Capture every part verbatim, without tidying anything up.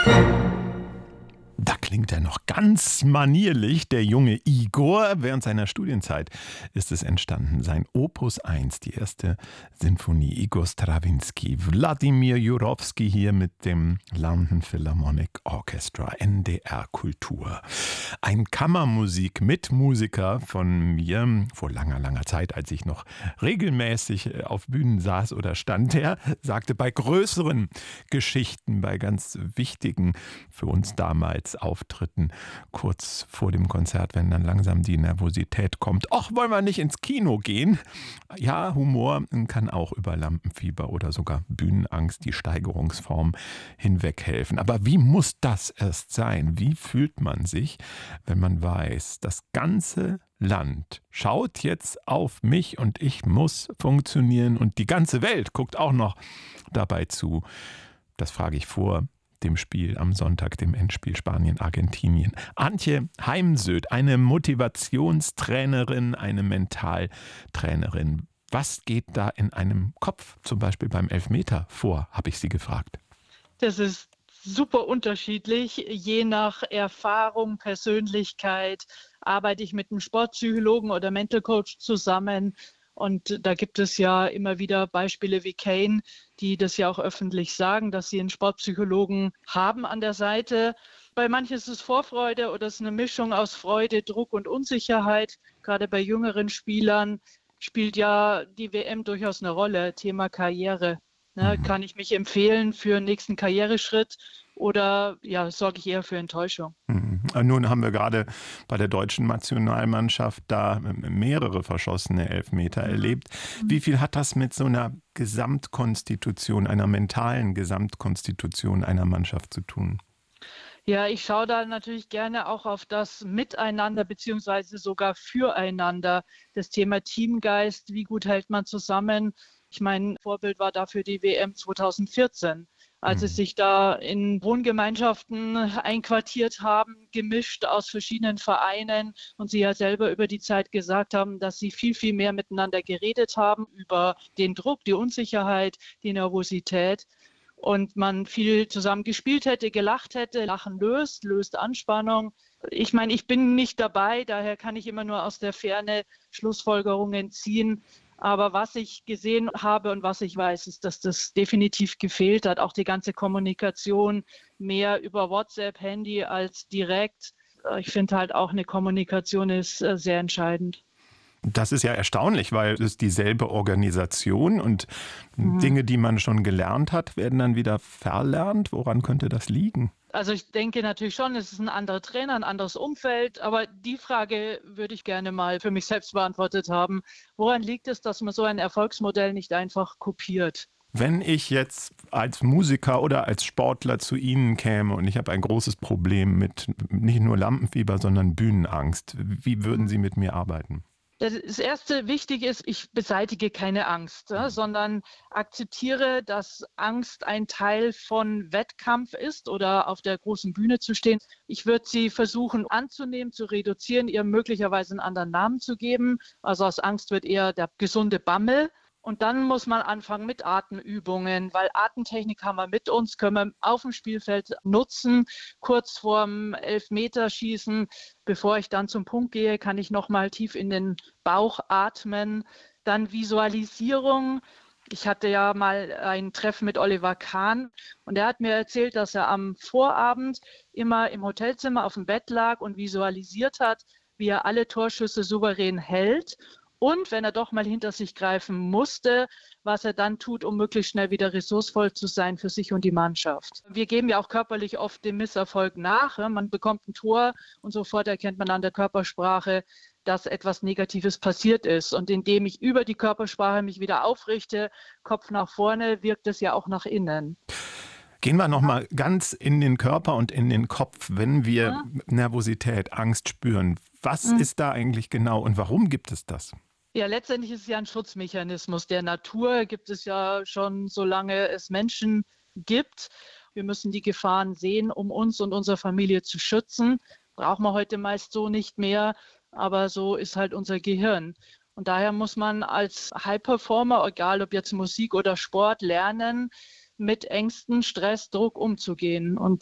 Da klingt er noch ganz manierlich, der junge Igor. Während seiner Studienzeit ist es entstanden. Sein Opus eins, die erste Sinfonie, Igor Strawinski. Wladimir Jurowski hier mit dem London Philharmonic Orchestra, N D R Kultur. Ein Kammermusik mit Musiker von mir vor langer, langer Zeit, als ich noch regelmäßig auf Bühnen saß oder stand. Der sagte, bei größeren Geschichten, bei ganz wichtigen für uns damals Auftritten, kurz vor dem Konzert, wenn dann langsam die Nervosität kommt. Och, wollen wir nicht ins Kino gehen? Ja, Humor kann auch über Lampenfieber oder sogar Bühnenangst, die Steigerungsform, hinweg helfen. Aber wie muss das erst sein? Wie fühlt man sich, wenn man weiß, das ganze Land schaut jetzt auf mich und ich muss funktionieren und die ganze Welt guckt auch noch dabei zu? Das frage ich vor dem Spiel am Sonntag, dem Endspiel Spanien-Argentinien. Antje Heimsöth, eine Motivationstrainerin, eine Mentaltrainerin. Was geht da in einem Kopf, zum Beispiel beim Elfmeter, vor, habe ich sie gefragt. Das ist super unterschiedlich, je nach Erfahrung, Persönlichkeit. Arbeite ich mit einem Sportpsychologen oder Mental Coach zusammen. Und da gibt es ja immer wieder Beispiele wie Kane, die das ja auch öffentlich sagen, dass sie einen Sportpsychologen haben an der Seite. Bei manchen ist es Vorfreude oder es ist eine Mischung aus Freude, Druck und Unsicherheit. Gerade bei jüngeren Spielern spielt ja die W M durchaus eine Rolle. Thema Karriere. Ne? Mhm. Kann ich mich empfehlen für einen nächsten Karriereschritt? Oder ja, sorge ich eher für Enttäuschung? Mhm. Nun haben wir gerade bei der deutschen Nationalmannschaft da mehrere verschossene Elfmeter mhm. erlebt. Wie viel hat das mit so einer Gesamtkonstitution, einer mentalen Gesamtkonstitution einer Mannschaft zu tun? Ja, ich schaue da natürlich gerne auch auf das Miteinander beziehungsweise sogar Füreinander. Das Thema Teamgeist, wie gut hält man zusammen? Ich meine, Vorbild war dafür die W M zweitausendvierzehn. Als sie sich da in Wohngemeinschaften einquartiert haben, gemischt aus verschiedenen Vereinen und sie ja selber über die Zeit gesagt haben, dass sie viel, viel mehr miteinander geredet haben über den Druck, die Unsicherheit, die Nervosität und man viel zusammen gespielt hätte, gelacht hätte. Lachen löst, löst Anspannung. Ich meine, ich bin nicht dabei, daher kann ich immer nur aus der Ferne Schlussfolgerungen ziehen. Aber was ich gesehen habe und was ich weiß, ist, dass das definitiv gefehlt hat. Auch die ganze Kommunikation mehr über WhatsApp, Handy als direkt. Ich finde halt auch eine Kommunikation ist sehr entscheidend. Das ist ja erstaunlich, weil es dieselbe Organisation und mhm. Dinge, die man schon gelernt hat, werden dann wieder verlernt. Woran könnte das liegen? Also ich denke natürlich schon, es ist ein anderer Trainer, ein anderes Umfeld, aber die Frage würde ich gerne mal für mich selbst beantwortet haben. Woran liegt es, dass man so ein Erfolgsmodell nicht einfach kopiert? Wenn ich jetzt als Musiker oder als Sportler zu Ihnen käme und ich habe ein großes Problem mit nicht nur Lampenfieber, sondern Bühnenangst, wie würden Sie mit mir arbeiten? Das erste Wichtige ist, ich beseitige keine Angst, ja, sondern akzeptiere, dass Angst ein Teil von Wettkampf ist oder auf der großen Bühne zu stehen. Ich würde sie versuchen anzunehmen, zu reduzieren, ihr möglicherweise einen anderen Namen zu geben. Also aus Angst wird eher der gesunde Bammel. Und dann muss man anfangen mit Atemübungen, weil Atemtechnik haben wir mit uns, können wir auf dem Spielfeld nutzen. Kurz vorm Elfmeterschießen, bevor ich dann zum Punkt gehe, kann ich nochmal tief in den Bauch atmen. Dann Visualisierung. Ich hatte ja mal ein Treffen mit Oliver Kahn und er hat mir erzählt, dass er am Vorabend immer im Hotelzimmer auf dem Bett lag und visualisiert hat, wie er alle Torschüsse souverän hält. Und wenn er doch mal hinter sich greifen musste, was er dann tut, um möglichst schnell wieder ressourcevoll zu sein für sich und die Mannschaft. Wir geben ja auch körperlich oft dem Misserfolg nach. Man bekommt ein Tor und sofort erkennt man an der Körpersprache, dass etwas Negatives passiert ist. Und indem ich über die Körpersprache mich wieder aufrichte, Kopf nach vorne, wirkt es ja auch nach innen. Gehen wir nochmal ganz in den Körper und in den Kopf, wenn wir ja. Nervosität, Angst spüren. Was mhm. ist da eigentlich genau und warum gibt es das? Ja, letztendlich ist es ja ein Schutzmechanismus der Natur. Gibt es ja schon, solange es Menschen gibt. Wir müssen die Gefahren sehen, um uns und unsere Familie zu schützen. Brauchen wir heute meist so nicht mehr, aber so ist halt unser Gehirn. Und daher muss man als High-Performer, egal ob jetzt Musik oder Sport, lernen, mit Ängsten, Stress, Druck umzugehen. Und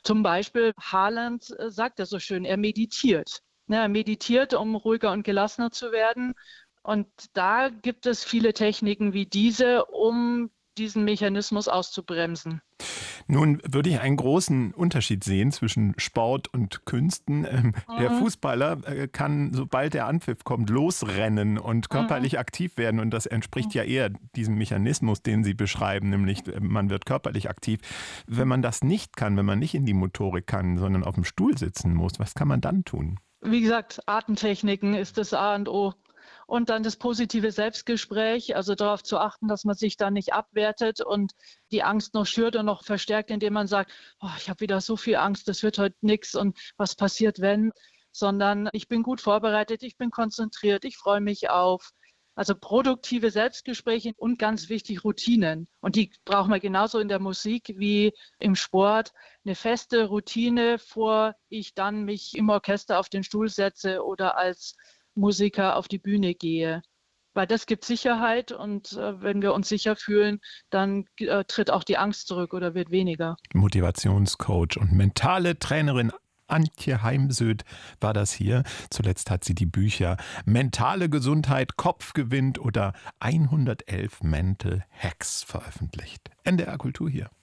Zum Beispiel Haaland äh, sagt ja so schön, er meditiert. Ne, er meditiert, um ruhiger und gelassener zu werden. Und da gibt es viele Techniken wie diese, um diesen Mechanismus auszubremsen. Nun würde ich einen großen Unterschied sehen zwischen Sport und Künsten. Ähm, Der Mhm. Fußballer äh, kann, sobald der Anpfiff kommt, losrennen und Mhm. körperlich aktiv werden. Und das entspricht ja eher diesem Mechanismus, den Sie beschreiben, nämlich äh, man wird körperlich aktiv. Wenn man das nicht kann, wenn man nicht in die Motorik kann, sondern auf dem Stuhl sitzen muss, was kann man dann tun? Wie gesagt, Atemtechniken ist das A und O. Und dann das positive Selbstgespräch, also darauf zu achten, dass man sich da nicht abwertet und die Angst noch schürt und noch verstärkt, indem man sagt, oh, ich habe wieder so viel Angst, das wird heute nichts und was passiert, wenn, sondern ich bin gut vorbereitet, ich bin konzentriert, ich freue mich auf. Also produktive Selbstgespräche und ganz wichtig Routinen. Und die brauchen wir genauso in der Musik wie im Sport. Eine feste Routine, vor ich dann mich im Orchester auf den Stuhl setze oder als Musiker auf die Bühne gehe. Weil das gibt Sicherheit und äh, wenn wir uns sicher fühlen, dann äh, tritt auch die Angst zurück oder wird weniger. Motivationscoach und mentale Trainerin Antje Heimsöth war das hier. Zuletzt hat sie die Bücher Mentale Gesundheit, Kopf gewinnt oder hundertelf Mental Hacks veröffentlicht. N D R Kultur hier.